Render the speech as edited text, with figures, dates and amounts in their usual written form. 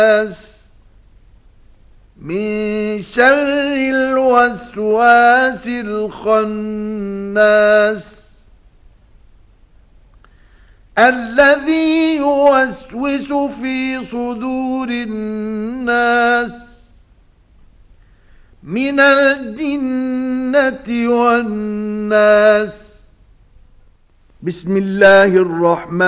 من شر الوسواس الخناس الذي يوسوس في صدور الناس من الجنة والناس. بسم الله الرحمن